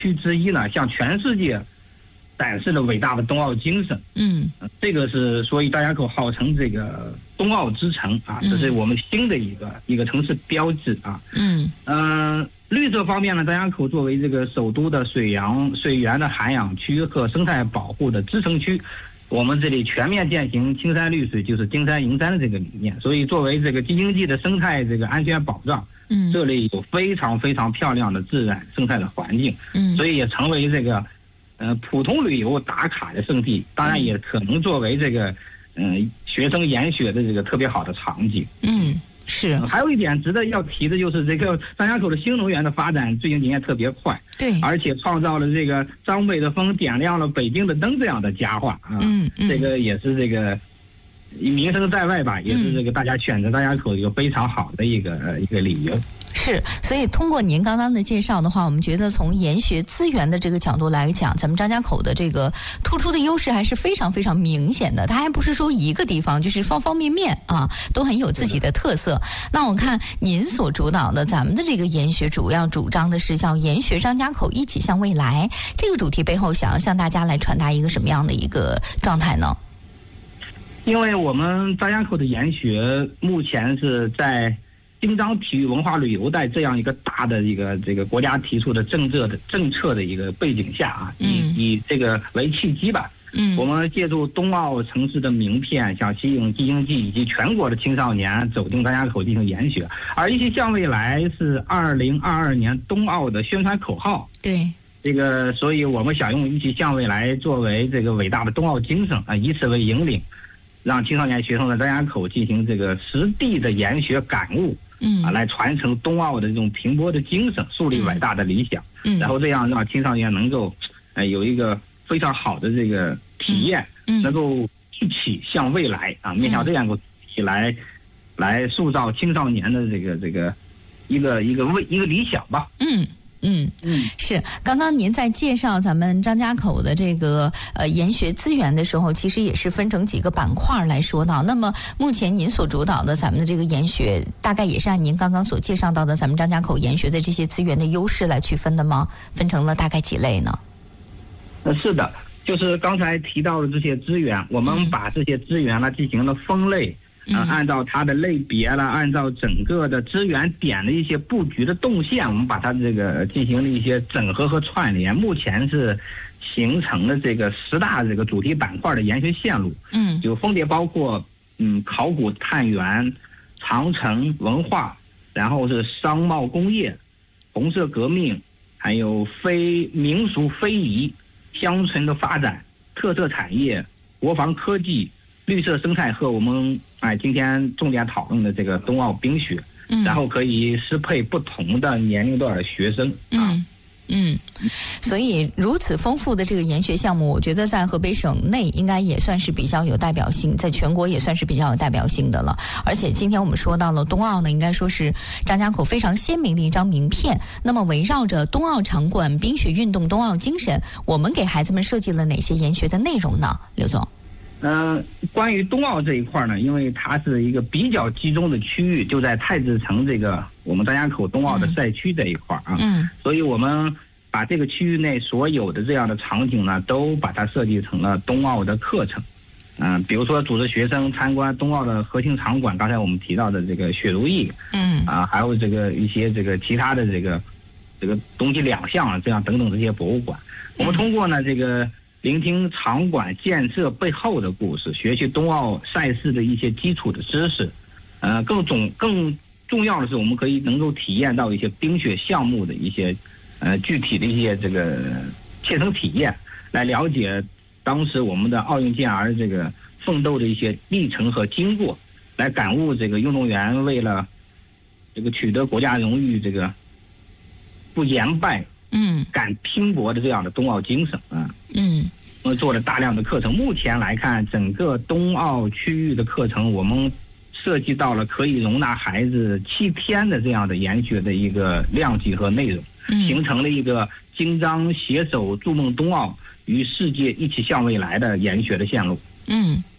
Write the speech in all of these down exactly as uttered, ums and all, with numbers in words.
区之一呢，向全世界展示了伟大的冬奥精神。 嗯， 这个是所以大家口号称这个冬奥之城啊，这是我们新的一个、嗯、一个城市标志啊。 嗯嗯、呃，绿色方面呢，大家口作为这个首都的水洋水源的涵养区和生态保护的支撑区，我们这里全面践行青山绿水就是金山银山的这个理念，所以作为这个京津冀的生态这个安全保障， 嗯，这里有非常非常漂亮的自然生态的环境， 嗯， 所以也成为这个呃普通旅游打卡的圣地，当然也可能作为这个嗯、呃、学生研学的这个特别好的场景。 嗯，是。 还有一点值得要提的就是这个张家口的新能源的发展最近几年特别快， 对， 而且创造了这个张北的风点亮了北京的灯这样的佳话啊， 嗯嗯， 这个也是这个名声在外吧，也是这个大家选择张家口一个非常好的一个、呃、一个理由。 是，所以通过您刚刚的介绍的话，我们觉得从研学资源的这个角度来讲，咱们张家口的这个突出的优势还是非常非常明显的。它还不是说一个地方，就是方方面面啊，都很有自己的特色。那我看您所主导的咱们的这个研学，主要主张的是叫研学张家口一起向未来，这个主题背后想要向大家来传达一个什么样的一个状态呢？ 因为我们张家口的研学目前是在京张体育文化旅游带这样一个大的一个这个国家提出的政策的政策的一个背景下啊，以以这个为契机吧，嗯，我们借助冬奥城市的名片，想吸引京津冀以及全国的青少年走进张家口进行研学，而一起向未来是二零二二年冬奥的宣传口号， 对。 这个，所以我们想用一起向未来作为这个伟大的冬奥精神啊，以此为引领，让青少年学生在张家口进行这个实地的研学感悟。嗯啊，来传承冬奥的这种蓬勃的精神，树立伟大的理想，嗯，然后这样让青少年能够，呃，有一个非常好的这个体验，嗯，能够一起向未来啊，面向这样一个主题来，来塑造青少年的这个这个一个一个为一个理想吧， 嗯。嗯嗯，是。刚刚您在介绍咱们张家口的这个呃研学资源的时候，其实也是分成几个板块来说到。那么目前您所主导的咱们的这个研学，大概也是按您刚刚所介绍到的咱们张家口研学的这些资源的优势来区分的吗？分成了大概几类呢？ 呃，是的，就是刚才提到的这些资源，我们把这些资源呢进行了分类。呃，按照它的类别了，按照整个的资源点的一些布局的动线，我们把它这个进行了一些整合和串联。目前是形成了这个十大这个主题板块的研学线路，嗯，就分别包括嗯考古探源、长城文化，然后是商贸工业、红色革命，还有非民俗非遗、乡村的发展、特色产业、国防科技、绿色生态和我们哎今天重点讨论的这个冬奥冰雪，嗯，然后可以适配不同的年龄段的学生啊。 嗯嗯，所以如此丰富的这个研学项目，我觉得在河北省内应该也算是比较有代表性，在全国也算是比较有代表性的了。而且今天我们说到了冬奥呢，应该说是张家口非常鲜明的一张名片。那么围绕着冬奥场馆、冰雪运动、冬奥精神，我们给孩子们设计了哪些研学的内容呢？刘总。 嗯、呃，关于冬奥这一块呢，因为它是一个比较集中的区域，就在太子城这个我们张家口冬奥的赛区这一块啊，嗯，所以我们把这个区域内所有的这样的场景呢，都把它设计成了冬奥的课程。嗯、呃，比如说组织学生参观冬奥的核心场馆，刚才我们提到的这个雪如意，嗯，啊，还有这个一些这个其他的这个这个东西两项啊，这样等等这些博物馆，我们通过呢这个。聆听场馆建设背后的故事，学习冬奥赛事的一些基础的知识，呃，更重更重要的是，我们可以能够体验到一些冰雪项目的一些呃具体的一些这个切身体验，来了解当时我们的奥运健儿这个奋斗的一些历程和经过，来感悟这个运动员为了这个取得国家荣誉这个不言败。嗯，敢拼搏的这样的冬奥精神啊，嗯，我们做了大量的课程。目前来看，整个冬奥区域的课程，我们设计到了可以容纳孩子七天的这样的研学的一个量级和内容，嗯，形成了一个京张携手筑梦冬奥与世界一起向未来的研学的线路。 嗯。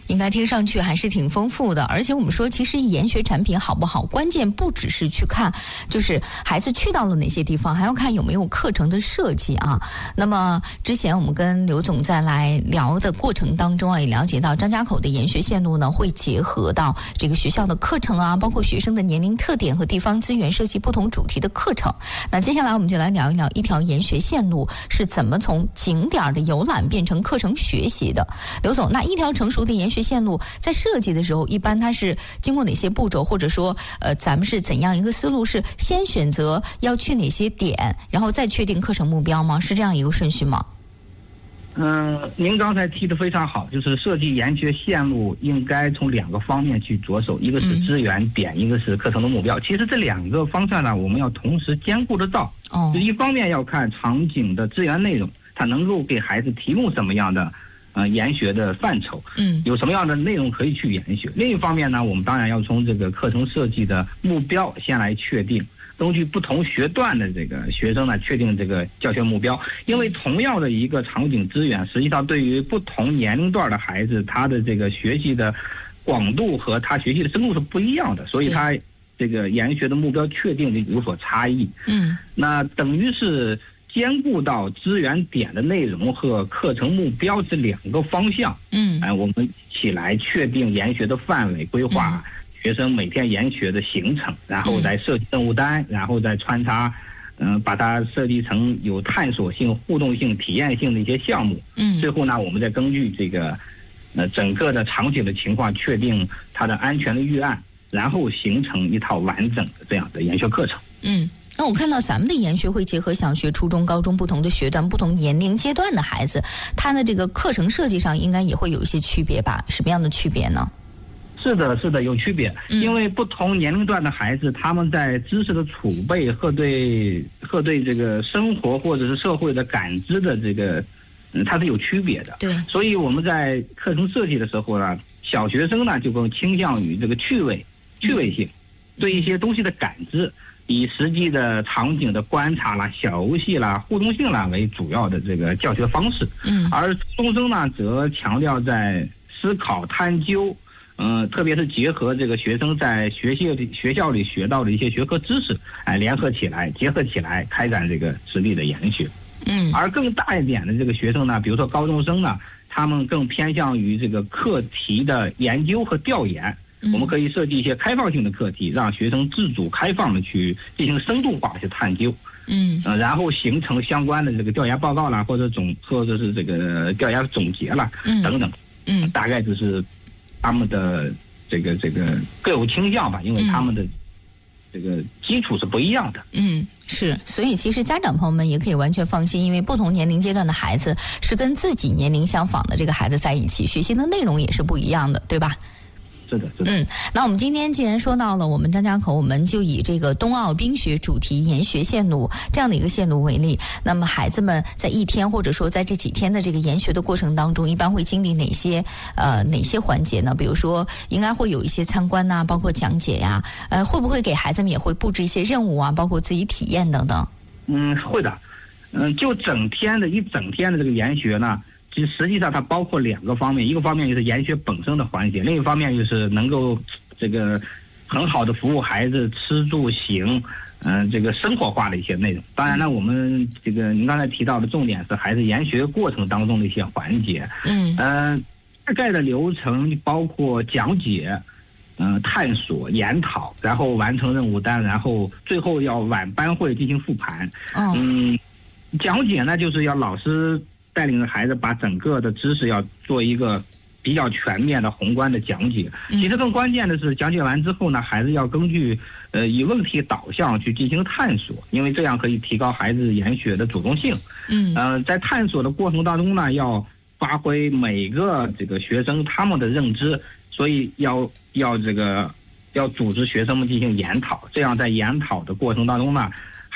应该听上去还是挺丰富的。而且我们说，其实研学产品好不好，关键不只是去看，就是孩子去到了哪些地方，还要看有没有课程的设计啊。那么之前我们跟刘总在来聊的过程当中啊，也了解到张家口的研学线路呢，会结合到这个学校的课程啊，包括学生的年龄特点和地方资源，设计不同主题的课程。那接下来我们就来聊一聊一条研学线路是怎么从景点的游览变成课程学习的。刘总，那一条成熟的研学线路在设计的时候，一般它是经过哪些步骤，或者说呃，咱们是怎样一个思路？是先选择要去哪些点，然后再确定课程目标吗？是这样一个顺序吗？ 嗯，您刚才提的非常好，就是设计研学线路应该从两个方面去着手，一个是资源点，嗯、一个是课程的目标。其实这两个方向呢，我们要同时兼顾得到。哦，就一方面要看场景的资源内容，它能够给孩子提供什么样的呃研学的范畴，嗯，有什么样的内容可以去研学。另一方面呢，我们当然要从这个课程设计的目标先来确定。根据不同学段的这个学生呢，确定这个教学目标。因为同样的一个场景资源，实际上对于不同年龄段的孩子，他的这个学习的广度和他学习的深度是不一样的，所以他这个研学的目标确定就有所差异。嗯，那等于是兼顾到资源点的内容和课程目标这两个方向。嗯，哎，我们一起来确定研学的范围规划。嗯，学生每天研学的行程，然后再设计任务单，然后再穿插，嗯、呃，把它设计成有探索性、互动性、体验性的一些项目。嗯，最后呢，我们再根据这个，呃，整个的场景的情况，确定它的安全的预案，然后形成一套完整的这样的研学课程。 嗯。那我看到咱们的研学会结合小学、初中、高中不同的学段、不同年龄阶段的孩子，他的这个课程设计上应该也会有一些区别吧？什么样的区别呢？ 是的，是的，有区别。因为不同年龄段的孩子，他们在知识的储备和对和对这个生活或者是社会的感知的这个，嗯，它是有区别的。对，所以我们在课程设计的时候呢，小学生呢就更倾向于这个趣味、趣味性，对一些东西的感知，以实际的场景的观察啦、小游戏啦、互动性啦为主要的这个教学方式。嗯，而初中生呢，则强调在思考、探究。嗯、呃，特别是结合这个学生在学校里学校里学到的一些学科知识，哎，联合起来、结合起来，开展这个实地的研学。嗯，而更大一点的这个学生呢，比如说高中生呢，他们更偏向于这个课题的研究和调研。嗯、我们可以设计一些开放性的课题，让学生自主开放的去进行深度化的去探究。嗯，呃，然后形成相关的这个调研报告啦，或者总或者是这个调研总结啦，嗯、等等。嗯，大概就是。他们的这个这个各有倾向吧，因为他们的这个基础是不一样的。嗯， 是，所以其实家长朋友们也可以完全放心，因为不同年龄阶段的孩子是跟自己年龄相仿的这个孩子在一起，学习的内容也是不一样的，对吧？ 是的，是的。 嗯，那我们今天既然说到了我们张家口，我们就以这个冬奥冰雪主题研学线路这样的一个线路为例，那么孩子们在一天或者说在这几天的这个研学的过程当中，一般会经历哪些呃哪些环节呢？比如说，应该会有一些参观呐、啊，包括讲解呀、啊，呃，会不会给孩子们也会布置一些任务啊，包括自己体验等等？ 嗯，会的。嗯，就整天的一整天的这个研学呢。其实实际上它包括两个方面，一个方面就是研学本身的环节，另一方面就是能够这个很好的服务孩子吃住行，嗯、呃，这个生活化的一些内容。当然呢，我们这个您刚才提到的重点是孩子研学过程当中的一些环节。嗯，呃，大概的流程包括讲解，嗯、呃，探索、研讨，然后完成任务单，然后最后要晚班会进行复盘。哦、嗯，讲解呢就是要老师带领着孩子把整个的知识要做一个比较全面的宏观的讲解。其实更关键的是，讲解完之后呢，孩子要根据呃以问题导向去进行探索，因为这样可以提高孩子研学的主动性。嗯，呃，在探索的过程当中呢，要发挥每个这个学生他们的认知，所以要要这个要组织学生们进行研讨，这样在研讨的过程当中呢，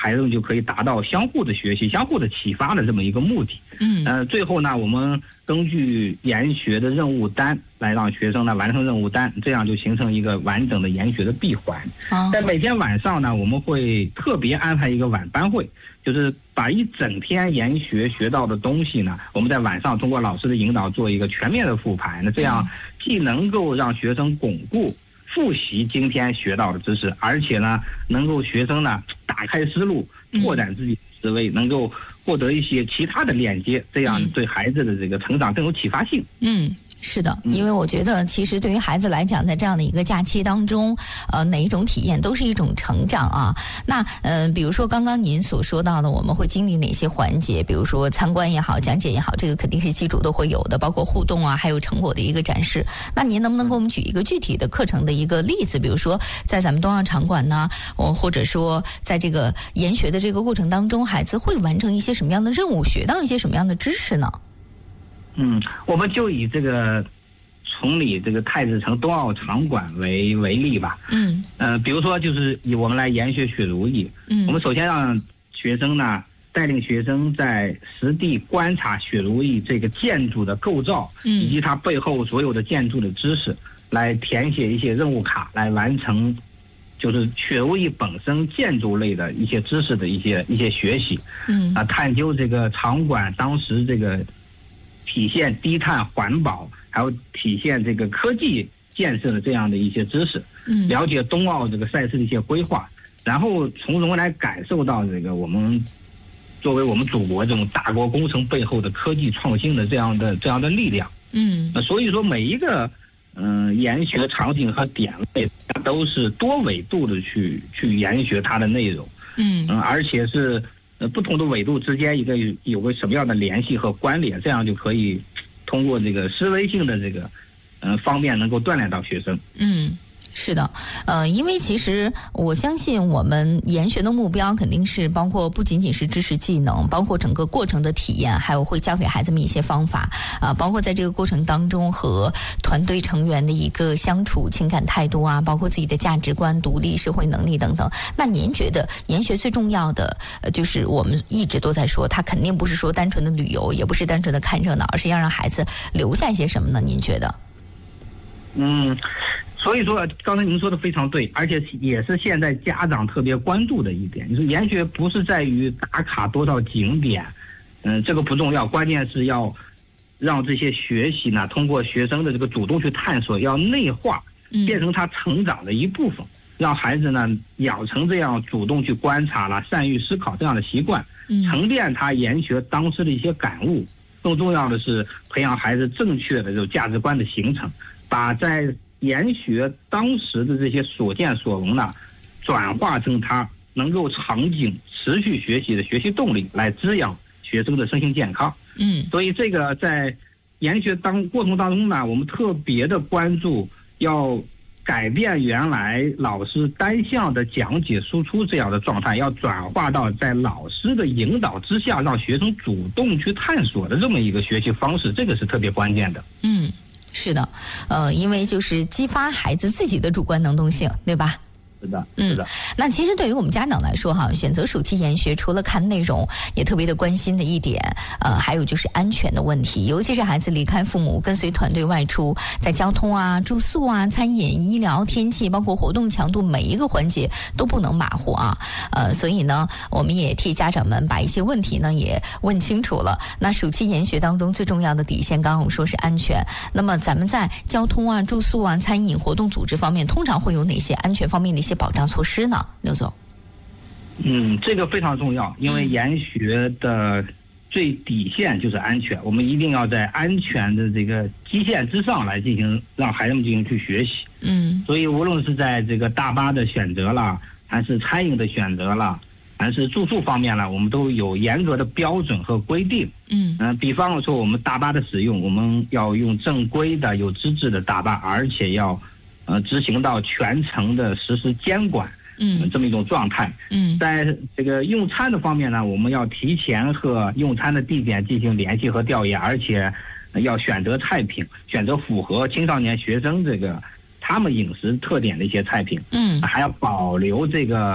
孩子们就可以达到相互的学习、相互的启发的这么一个目的。 嗯， 呃，最后呢，我们根据研学的任务单来让学生呢完成任务单，这样就形成一个完整的研学的闭环。 哦、 在每天晚上呢，我们会特别安排一个晚班会，就是把一整天研学学到的东西呢，我们在晚上通过老师的引导做一个全面的复盘。那这样既能够让学生巩固复习今天学到的知识，而且呢，能够学生呢打开思路，拓展自己的思维，能够获得一些其他的链接，这样对孩子的这个成长更有启发性。 嗯。是的，因为我觉得其实对于孩子来讲，在这样的一个假期当中，呃，哪一种体验都是一种成长啊。那呃，比如说刚刚您所说到的，我们会经历哪些环节？比如说参观也好，讲解也好，这个肯定是基础都会有的，包括互动啊，还有成果的一个展示。那您能不能给我们举一个具体的课程的一个例子？比如说在咱们东奥场馆呢，哦，或者说在这个研学的这个过程当中，孩子会完成一些什么样的任务，学到一些什么样的知识呢？ 嗯，我们就以这个崇礼这个太子城冬奥场馆为为例吧。嗯，呃，比如说就是以我们来研学雪如意。嗯，我们首先让学生呢带领学生在实地观察雪如意这个建筑的构造，嗯，以及它背后所有的建筑的知识，来填写一些任务卡，来完成就是雪如意本身建筑类的一些知识的一些一些学习。嗯，啊，探究这个场馆当时这个体现低碳环保，还有体现这个科技建设的这样的一些知识，嗯，了解冬奥这个赛事的一些规划，然后从中来感受到这个我们作为我们祖国这种大国工程背后的科技创新的这样的这样的力量。嗯，所以说每一个嗯、呃、研学场景和点位都是多维度的去去研学它的内容。嗯嗯，而且是呃，不同的纬度之间一个有有个什么样的联系和关联，这样就可以通过这个思维性的这个呃方面能够锻炼到学生。嗯。 是的，呃，因为其实我相信我们研学的目标肯定是包括不仅仅是知识技能，包括整个过程的体验，还有会教给孩子们一些方法啊、呃，包括在这个过程当中和团队成员的一个相处、情感态度啊，包括自己的价值观、独立、社会能力等等。那您觉得研学最重要的，呃，就是我们一直都在说，它肯定不是说单纯的旅游，也不是单纯的看热闹，而是要让孩子留下一些什么呢？您觉得？ 嗯。所以说，刚才您说的非常对，而且也是现在家长特别关注的一点。你说研学不是在于打卡多少景点，嗯，这个不重要，关键是要让这些学习呢，通过学生的这个主动去探索，要内化，变成他成长的一部分，让孩子呢养成这样主动去观察了、善于思考这样的习惯，沉淀他研学当时的一些感悟。更重要的是培养孩子正确的这种价值观的形成，把在研学当时的这些所见所闻呢，转化成他能够长久持续学习的学习动力，来滋养学生的身心健康。嗯，所以这个在研学当过程当中呢，我们特别的关注要改变原来老师单向的讲解输出这样的状态，要转化到在老师的引导之下，让学生主动去探索的这么一个学习方式，这个是特别关键的。嗯。 是的，呃，因为就是激发孩子自己的主观能动性，对吧？ 是的，是的。 嗯，那其实对于我们家长来说哈，选择暑期研学，除了看内容，也特别的关心的一点，呃，还有就是安全的问题。尤其是孩子离开父母，跟随团队外出，在交通啊、住宿啊、餐饮、医疗、天气，包括活动强度，每一个环节都不能马虎啊。呃，所以呢，我们也替家长们把一些问题呢也问清楚了。那暑期研学当中最重要的底线，刚刚我们说是安全。那么咱们在交通啊、住宿啊、餐饮、活动组织方面，通常会有哪些安全方面的一些保障措施呢？刘总。 嗯，这个非常重要，因为研学的最底线就是安全，我们一定要在安全的这个基线之上来进行，让孩子们进行去学习。嗯，所以无论是在这个大巴的选择啦，还是餐饮的选择啦，还是住宿方面啦，我们都有严格的标准和规定。嗯，呃，比方说我们大巴的使用，我们要用正规的、有资质的大巴，而且要呃执行到全程的实施监管。嗯，这么一种状态。嗯，在这个用餐的方面呢，我们要提前和用餐的地点进行联系和调研，而且要选择菜品，选择符合青少年学生这个他们饮食特点的一些菜品。嗯，还要保留这个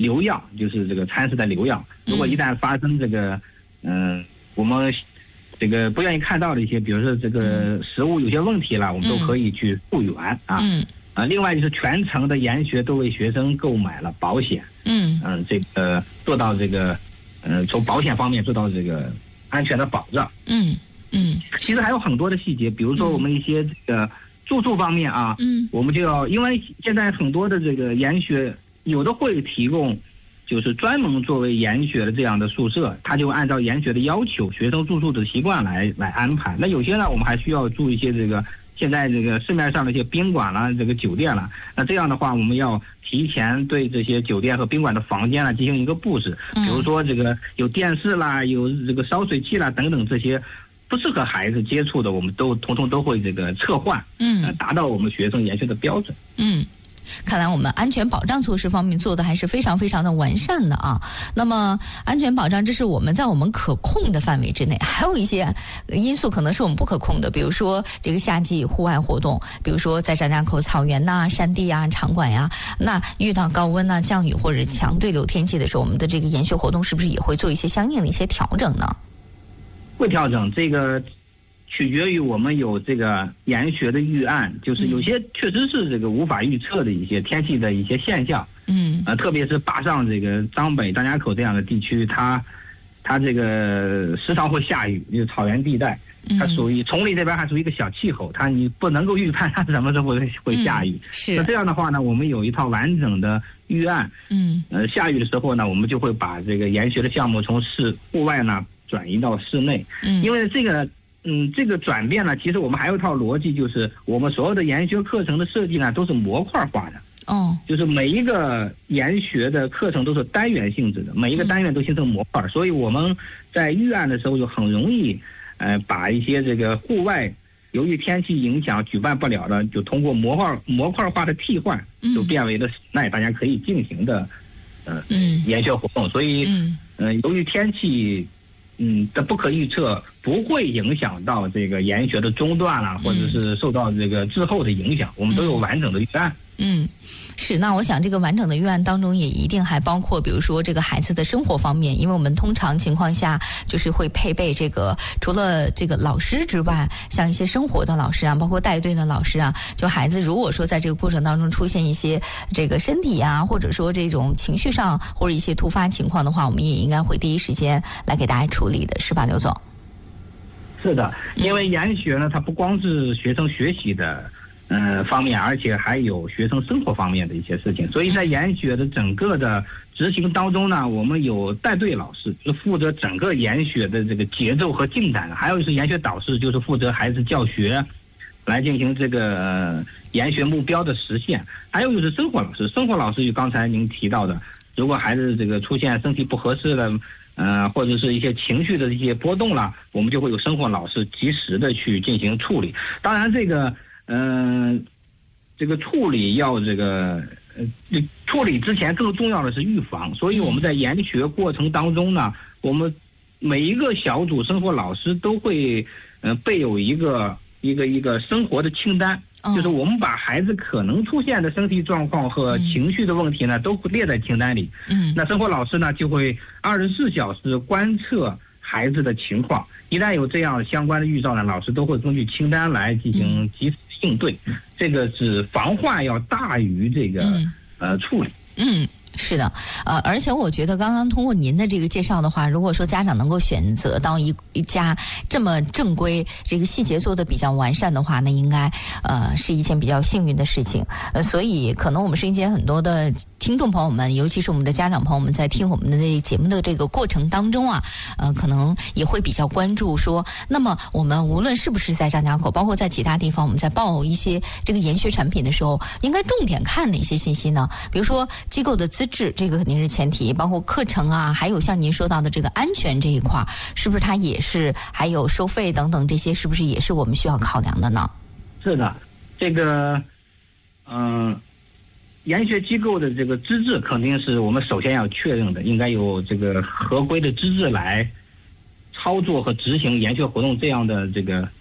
留样，就是这个餐食的留样。如果一旦发生这个，嗯、呃，我们这个不愿意看到的一些，比如说这个食物有些问题了，我们都可以去复原啊。 嗯。 啊，另外就是全程的研学都为学生购买了保险。 嗯。 嗯、呃，这个做到这个，呃，从保险方面做到这个安全的保障。 嗯嗯。 其实还有很多的细节，比如说我们一些这个住宿方面啊， 嗯， 我们就要，因为现在很多的这个研学有的会提供。就是专门作为研学的这样的宿舍，他就按照研学的要求、学生住宿的习惯来来安排。那有些呢，我们还需要住一些这个现在这个市面上的一些宾馆啦、这个酒店啦。那这样的话，我们要提前对这些酒店和宾馆的房间啦进行一个布置，比如说这个有电视啦、有这个烧水器啦等等这些不适合孩子接触的，我们都统统都会这个撤换，嗯，呃、达到我们学生研学的标准， 嗯。看来我们安全保障措施方面做的还是非常非常的完善的啊。那么安全保障这是我们在我们可控的范围之内，还有一些因素可能是我们不可控的，比如说这个夏季户外活动，比如说在张家口草原呐、山地啊、场馆呀、啊，那遇到高温呐、降雨或者强对流天气的时候，我们的这个研学活动是不是也会做一些相应的一些调整呢？ 会调整，这个取决于我们有这个研学的预案，就是有些确实是这个无法预测的一些天气的一些现象，嗯，呃，特别是坝上这个张北、张家口这样的地区，它它这个时常会下雨，就是草原地带，它属于崇礼这边还属于一个小气候，它你不能够预判它什么时候会会下雨， 嗯、是。 那这样的话呢，我们有一套完整的预案，嗯，呃，下雨的时候呢，我们就会把这个研学的项目从室户外呢转移到室内，嗯，因为这个。嗯，这个转变呢，其实我们还有一套逻辑，就是我们所有的研学课程的设计呢，都是模块化的。哦，就是每一个研学的课程都是单元性质的，每一个单元都形成模块，嗯、所以我们在预案的时候就很容易，呃，把一些这个户外由于天气影响举办不了的，就通过模块模块化的替换，就变为了室内大家可以进行的，呃，嗯、研学活动。所以，嗯、呃，由于天气。嗯的不可预测，不会影响到这个研学的中断啦，或者是受到这个滞后的影响，我们都有完整的预案。嗯， 是。那我想这个完整的预案当中也一定还包括，比如说这个孩子的生活方面，因为我们通常情况下就是会配备这个除了这个老师之外，像一些生活的老师啊，包括带队的老师啊，就孩子如果说在这个过程当中出现一些这个身体啊，或者说这种情绪上或者一些突发情况的话，我们也应该会第一时间来给大家处理的，是吧，刘总？ 是的，因为研学呢，它不光是学生学习的。呃，方面，而且还有学生生活方面的一些事情，所以在研学的整个的执行当中呢，我们有带队老师，是负责整个研学的这个节奏和进展的；还有是研学导师，就是负责孩子教学，来进行这个、呃、研学目标的实现；还有就是生活老师，生活老师就刚才您提到的，如果孩子这个出现身体不合适的，呃，或者是一些情绪的一些波动了，我们就会有生活老师及时的去进行处理。当然，这个。嗯、呃，这个处理要这个呃，处理之前更重要的是预防，所以我们在研学过程当中呢，我们每一个小组生活老师都会呃备有一个一个一个生活的清单，哦、就是我们把孩子可能出现的身体状况和情绪的问题呢，嗯、都列在清单里。嗯，那生活老师呢就会二十四小时观测孩子的情况，一旦有这样相关的预兆呢，老师都会根据清单来进行及时应对。这个是防患要大于这个、嗯、呃处理。嗯。 是的，呃，而且我觉得刚刚通过您的这个介绍的话，如果说家长能够选择到一一家这么正规、这个细节做的比较完善的话，那应该呃是一件比较幸运的事情。呃，所以可能我们是一间很多的听众朋友们，尤其是我们的家长朋友们，在听我们的这节目的这个过程当中啊，呃，可能也会比较关注说，那么我们无论是不是在张家口，包括在其他地方，我们在报一些这个研学产品的时候，应该重点看哪些信息呢？比如说机构的资质，这个肯定是前提，包括课程啊，还有像您说到的这个安全这一块，是不是它也是，还有收费等等这些，是不是也是我们需要考量的呢？ 是的，这个嗯、呃，研学机构的这个资质肯定是我们首先要确认的，应该有这个合规的资质来操作和执行研学活动这样的这个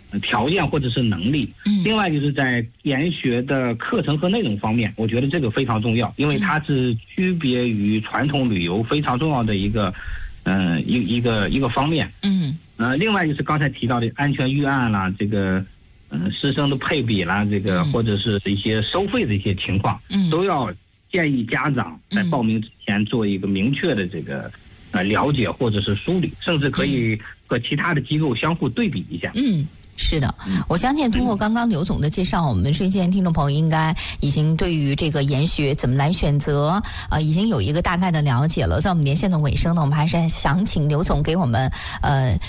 条件或者是能力。 嗯。 另外就是在研学的课程和内容方面，我觉得这个非常重要，因为它是区别于传统旅游非常重要的一个，嗯、呃，一一个一个方面。 嗯。 呃，另外就是刚才提到的安全预案啦，这个，嗯、呃，师生的配比啦，这个或者是一些收费的一些情况， 嗯， 都要建议家长在报名之前做一个明确的这个。呃，了解或者是梳理，甚至可以和其他的机构相互对比一下。 嗯。是的，我相信通过刚刚刘总的介绍，我们睡前听众朋友应该已经对于这个研学怎么来选择，呃，已经有一个大概的了解了。在我们连线的尾声呢，我们还是想请刘总给我们呃